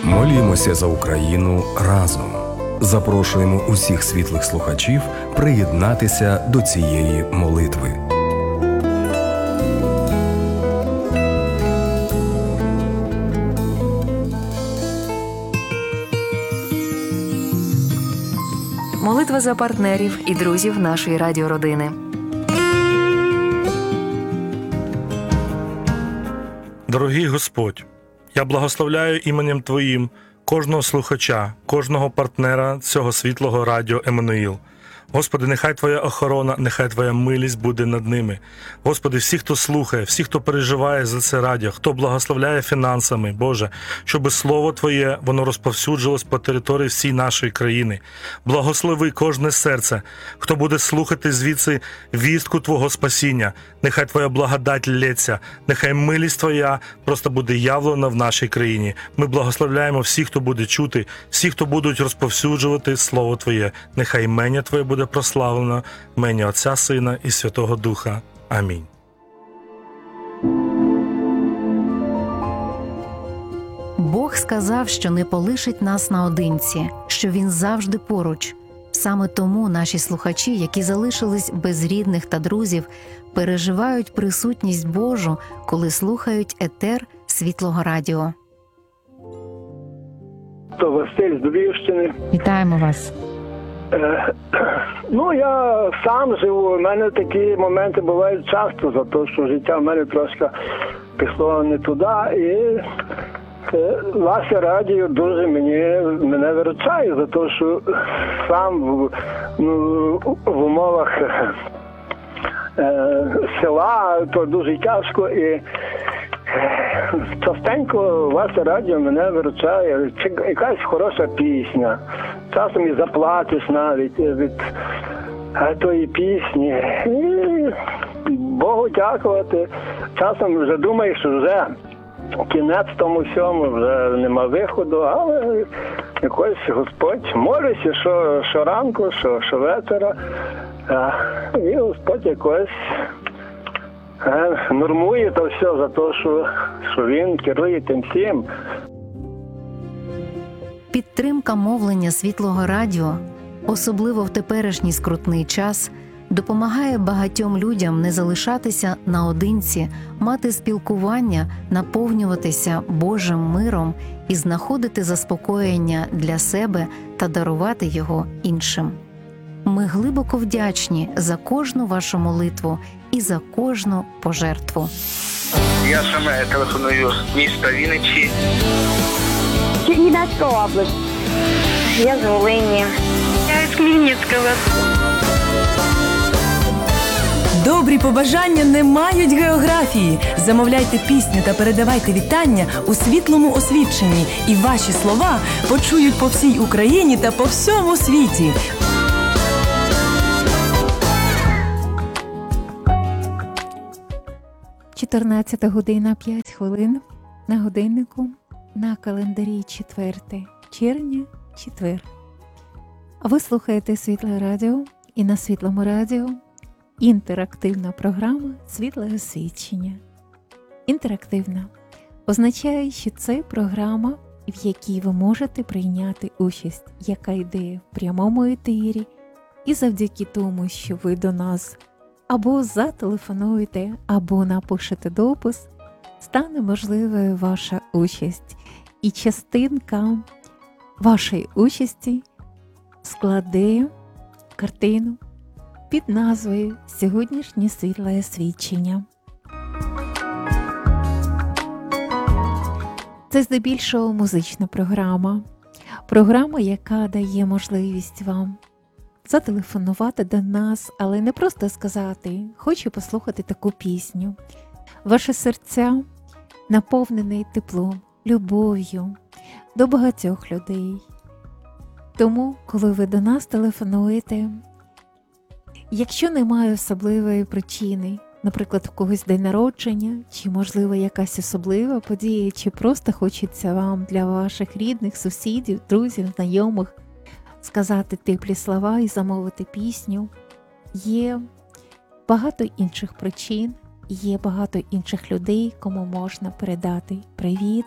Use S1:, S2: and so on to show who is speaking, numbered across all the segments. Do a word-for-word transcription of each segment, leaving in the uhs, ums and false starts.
S1: Молімося за Україну разом. Запрошуємо усіх світлих слухачів приєднатися до цієї молитви.
S2: Молитва за партнерів і друзів нашої радіородини.
S3: Дорогий Господь, я благословляю іменем Твоїм кожного слухача, кожного партнера цього світлого радіо Еммануїл. Господи, нехай Твоя охорона, нехай Твоя милість буде над ними. Господи, всі, хто слухає, всі, хто переживає за це радіо, хто благословляє фінансами, Боже, щоб Слово Твоє, воно розповсюджилось по території всій нашої країни. Благослови кожне серце, хто буде слухати звідси вістку Твого спасіння. Нехай Твоя благодать лється, нехай милість Твоя просто буде явлена в нашій країні. Ми благословляємо всіх, хто буде чути, всіх, хто будуть розповсюджувати Слово Твоє. Нехай імення Твоє буде прославлено, в ім'я Отця, Сина і Святого Духа. Амінь.
S2: Бог сказав, що не полишить нас наодинці, що Він завжди поруч. Саме тому наші слухачі, які залишились без рідних та друзів, переживають присутність Божу, коли слухають етер Світлого Радіо.
S4: То Василь з Львівщини.
S2: Вітаємо вас.
S4: Е, ну, я сам живу, у мене такі моменти бувають часто, за те, що життя в мене трошки пішло не туди, і е, ваше радіо дуже мені, мене виручає, за те, що сам в, ну, в умовах е, села, то дуже тяжко, і частенько ваше радіо мене виручає, якась хороша пісня. Часом і заплатиш навіть від тої пісні. І Богу дякувати. Часом вже думаєш, що вже кінець тому всьому, вже нема виходу, але якось Господь молюся, що, що ранку, що, що вечора. І Господь якось нормує то все за те, що, що Він керує тим всім.
S2: Підтримка мовлення Світлого Радіо, особливо в теперішній скрутний час, допомагає багатьом людям не залишатися наодинці, мати спілкування, наповнюватися Божим миром і знаходити заспокоєння для себе та дарувати його іншим. Ми глибоко вдячні за кожну вашу молитву і за кожну пожертву.
S5: Я саме телефоную з міста Вінниці.
S6: Чернівецька область. Я з Волині. Я з Хмельницького.
S7: Добрі побажання не мають географії. Замовляйте пісню та передавайте вітання у світлому освіченні. І ваші слова почують по всій Україні та по всьому світі.
S8: чотирнадцята година п'ять хвилин на годиннику, на календарі четверте червня, четвер. А ви слухаєте Світле Радіо, і на Світлому Радіо інтерактивна програма «Світле освічення». Інтерактивна означає, що це програма, в якій ви можете прийняти участь, яка йде в прямому етері, і завдяки тому, що ви до нас або зателефонуєте, або напишете допис, стане можливою ваша участь. І частинка вашої участі складе картину під назвою «Сьогоднішнє світле освічення». Це здебільшого музична програма. Програма, яка дає можливість вам зателефонувати до нас, але не просто сказати «хочу послухати таку пісню». Ваше серця наповнене теплом, любов'ю до багатьох людей. Тому, коли ви до нас телефонуєте, якщо немає особливої причини, наприклад, в когось день народження, чи, можливо, якась особлива подія, чи просто хочеться вам для ваших рідних, сусідів, друзів, знайомих сказати теплі слова і замовити пісню, є багато інших причин, є багато інших людей, кому можна передати привіт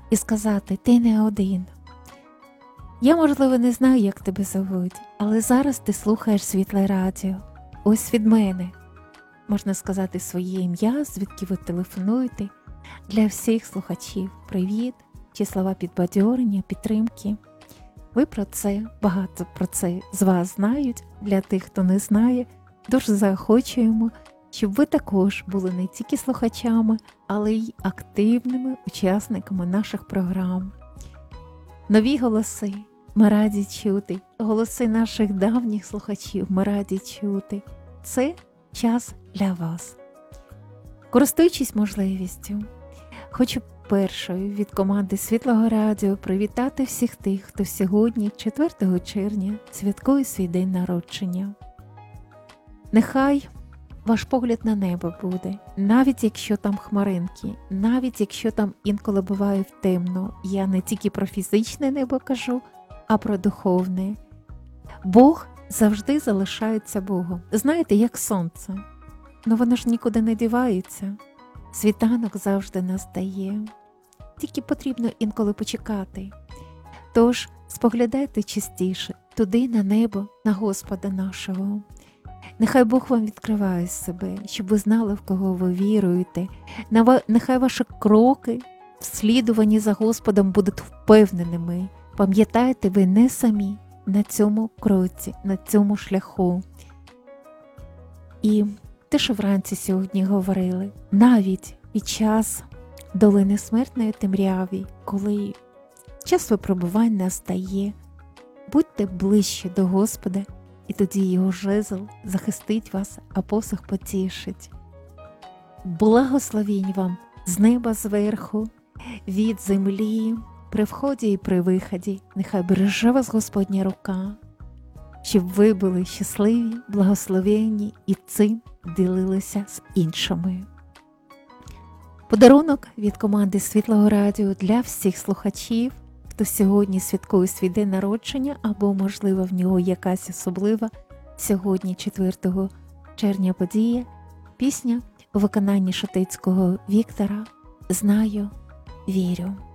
S8: і сказати: ти не один. Я, можливо, не знаю, як тебе зовуть, але зараз ти слухаєш Світле Радіо. Ось від мене. Можна сказати своє ім'я, звідки ви телефонуєте. Для всіх слухачів привіт, чи слова підбадьорення, підтримки. Ви про це, багато про це з вас знають. Для тих, хто не знає, дуже заохочуємо, щоб ви також були не тільки слухачами, але й активними учасниками наших програм. Нові голоси ми раді чути, голоси наших давніх слухачів ми раді чути. Це час для вас. Користуючись можливістю, хочу першою від команди Світлого Радіо привітати всіх тих, хто сьогодні, четвертого червня, святкує свій день народження. Нехай ваш погляд на небо буде, навіть якщо там хмаринки, навіть якщо там інколи буває темно. Я не тільки про фізичне небо кажу, а про духовне. Бог завжди залишається Богом. Знаєте, як сонце. Ну воно ж нікуди не дівається. Світанок завжди настає. Тільки потрібно інколи почекати. Тож споглядайте частіше туди на небо, на Господа нашого. Нехай Бог вам відкриває себе, щоб ви знали, в кого ви віруєте. Нехай ваші кроки в слідуванні за Господом будуть впевненими. Пам'ятайте, ви не самі на цьому кроці, на цьому шляху. І те, що вранці сьогодні говорили, навіть під час долини смертної темряви, коли час випробувань настає, будьте ближче до Господа, і тоді його жезл захистить вас, а посох потішить. Благословінь вам з неба зверху, від землі, при вході і при виході. Нехай береже вас Господня рука, щоб ви були щасливі, благословенні і цим ділилися з іншими. Подарунок від команди Світлого Радіо для всіх слухачів, хто сьогодні святкує свій день народження, або, можливо, в нього якась особлива сьогодні, четвертого червня, подія. Пісня у виконанні Шатицького Віктора «Знаю, вірю».